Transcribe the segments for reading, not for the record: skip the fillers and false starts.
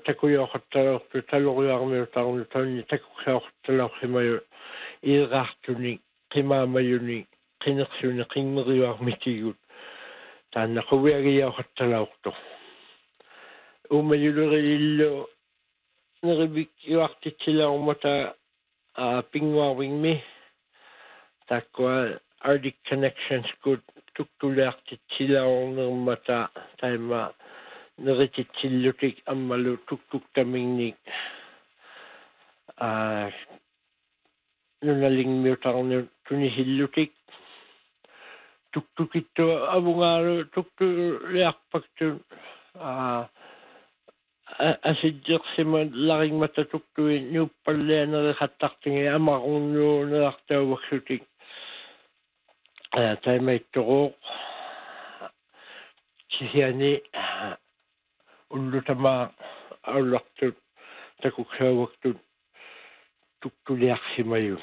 takuyortartu taluriarmiutaarnu taunni takuksaortalauximayu iiqaartuni qimaamayuni qinersuni qimmeriuarmitigut taanna quviagiyaortalaortu umayuleriillu neribik yuartitsilaumata pinguarvingmi takkua Arctic Connections good tuktuliartitsilaornermata taima nerititsillutik ammalu tuktuktamingnik nunalingmiutarnu tunihillutik tuktukittu avungaaru tuktuliarpaktu asijjersima laringmata tuktuin nuppallianerikhattartingi amarunnuunerartauvaksutik taimaitturuuq kisiani ullutamaa aullartut takuksaavaktut tuktuliarsimayu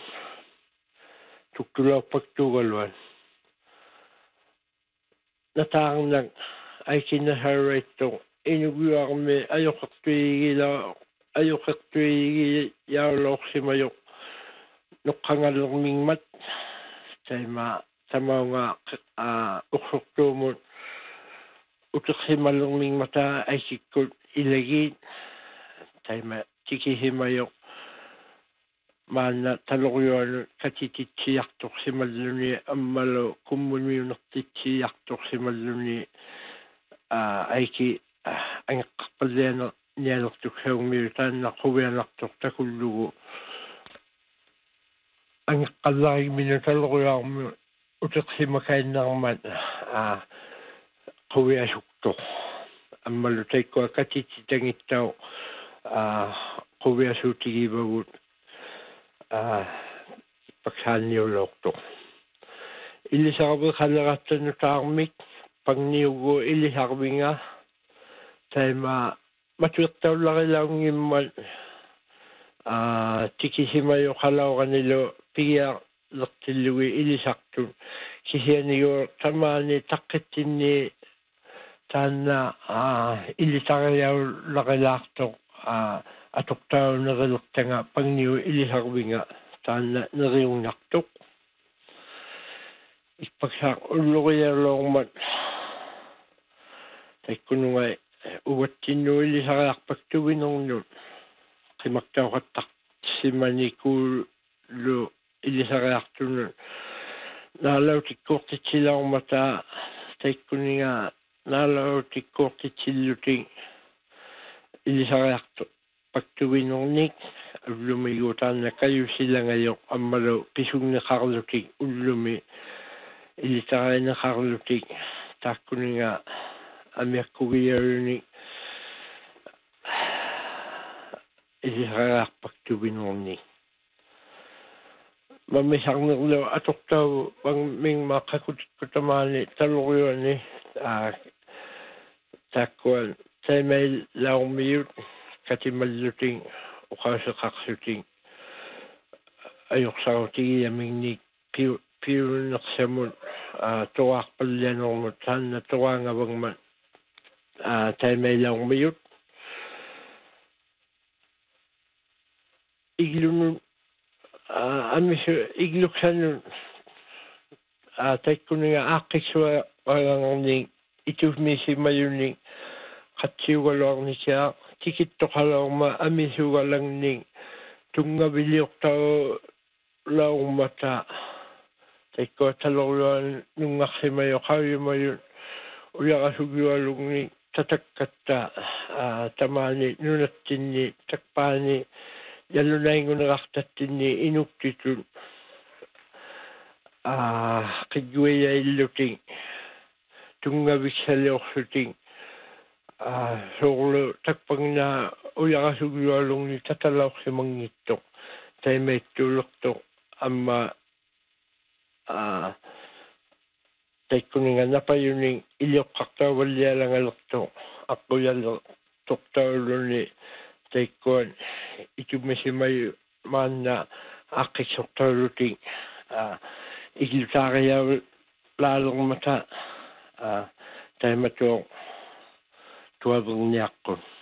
tuktulaupaktuugaluan nataarnak aikinnaharraittu inuguarmi ajoqertuigi yaulorsimayoq nuqqangalermingmat taima tamaunga uqsortuumut utersimalermingmata aikikkut ilagiit taima tikihimayoq maanna taloriuanu katititsiartorsimalluni ammalu kummuniunertitsiartorsimalluni aiki angeqqarpalliana nialertuksaugmiu taanna quvianartor takullugu angeqqallarigminu taloriuarmu utersimakainnermat quviasuktor ammalu taikkua katititangittau quviasuutigivagut paksaanniulortor illisarve qallerattannu taarmik pangniugu illisarvinga taima matuertaullarilaungimmat tikisimayo qalauganilu pigiarlertillugi illisartun kisianigu tamaani taqqittinni taanna illisariaullarilaartoq atortaunerillertanga pangniu illisarvinga taanna neriungnartuq ipaksaaq ullurialormat taikkunungai uvattinnu illisariarpaktuvinernu qimaktauqattarsimanikuullu illisariartunu naalautikkuortitsilaormata taikkuninga naalautikkuortitsillutik illisariartu paktuvinernik ullumi taanna kayusilangayoq ammalu pisunneqarlutik ullumi illisarianeqarlutik taakkuninga amiakkugiaruni illisariarpaktuvinernik mammisarnerlu atortau mingmaaqaqutikkutamaani taloriuani taakkuan taimail laumiyut katimalluting uqaseqarsuting ajoqsarutigiamingnik piunersamut toaarpallianermut taanna toaangavangmat taimailaumiyut iglunun amisu igluksanun taikkuninga aaqqissua qalangernik itusmisimayunnik qatsiugaluarnikia tikittoqalaorma amisugalangnik tungaviliortau laurmata taikkua taloriuan nungarsimayo qavimayun ularasugiualugnik tatakkatta tamaani nunattinni takpaani yalunaingunerartattinni inuktitun qigguiailluting tungaviksaliorsuting soorlu takpangna ularasugiualugni tatalaorsimangittoq taimaittuulertoq amma taikkuninga napayuning ilioqqartauvallialangalertoq aquyallertortauluni taikkuan itumisimayu maanna aaqqissortauluting iglutaariau laalermata taimatuoq tuaverniaqqun